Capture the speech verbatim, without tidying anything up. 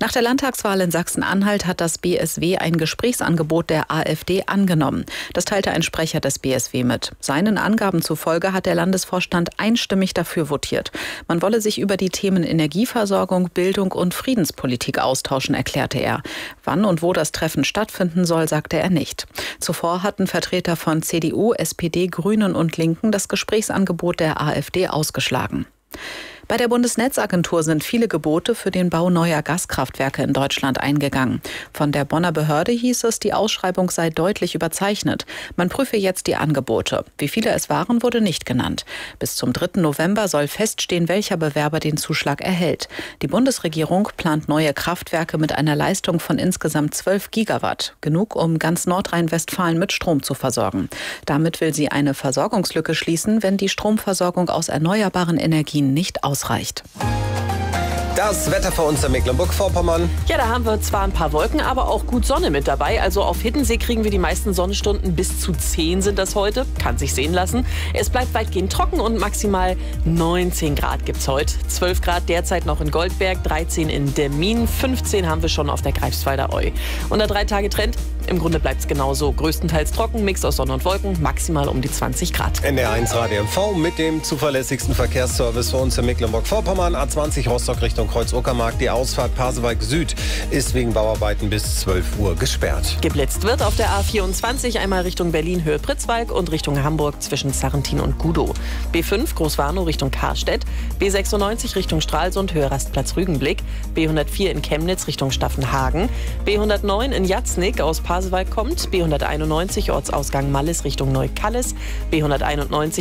Nach der Landtagswahl in Sachsen-Anhalt hat das B S W ein Gesprächsangebot der AfD angenommen. Das teilte ein Sprecher des B S W mit. Seinen Angaben zufolge hat der Landesvorstand einstimmig dafür votiert. Man wolle sich über die Themen Energieversorgung, Bildung und Friedenspolitik austauschen, erklärte er. Wann und wo das Treffen stattfinden soll, sagte er nicht. Zuvor hatten Vertreter von C D U, S P D, Grünen und Linken das Gesprächsangebot der AfD ausgeschlagen. Bei der Bundesnetzagentur sind viele Gebote für den Bau neuer Gaskraftwerke in Deutschland eingegangen. Von der Bonner Behörde hieß es, die Ausschreibung sei deutlich überzeichnet. Man prüfe jetzt die Angebote. Wie viele es waren, wurde nicht genannt. Bis zum dritten November soll feststehen, welcher Bewerber den Zuschlag erhält. Die Bundesregierung plant neue Kraftwerke mit einer Leistung von insgesamt zwölf Gigawatt. Genug, um ganz Nordrhein-Westfalen mit Strom zu versorgen. Damit will sie eine Versorgungslücke schließen, wenn die Stromversorgung aus erneuerbaren Energien nicht ausreicht. Ausreicht. Das Wetter für uns in Mecklenburg-Vorpommern. Ja, da haben wir zwar ein paar Wolken, aber auch gut Sonne mit dabei. Also auf Hiddensee kriegen wir die meisten Sonnenstunden. Bis zu zehn sind das heute. Kann sich sehen lassen. Es bleibt weitgehend trocken und maximal neunzehn Grad gibt's heute. zwölf Grad derzeit noch in Goldberg, dreizehn in Demmin, fünfzehn haben wir schon auf der Greifswalder Eu. Und der drei Tage Trend, im Grunde bleibt es genauso. Größtenteils trocken, Mix aus Sonne und Wolken, maximal um die zwanzig Grad. N D R eins Radio M V mit dem zuverlässigsten Verkehrsservice für uns in Mecklenburg-Vorpommern. A zwanzig Rostock Richtung Kreuz-Uckermark. Die Ausfahrt Pasewalk Süd ist wegen Bauarbeiten bis zwölf Uhr gesperrt. Geblitzt wird auf der A vierundzwanzig einmal Richtung Berlin Höhe Pritzwalk und Richtung Hamburg zwischen Sarrentin und Gudow. B fünf Großwarnow Richtung Karstedt. B sechsundneunzig Richtung Stralsund Höhe Rastplatz Rügenblick. B hundertvier in Chemnitz Richtung Staffenhagen. B hundertneun in Jatznick aus Pasewalk kommt. B hunderteinundneunzig Ortsausgang Mallis Richtung Neukallis. B hunderteinundneunzig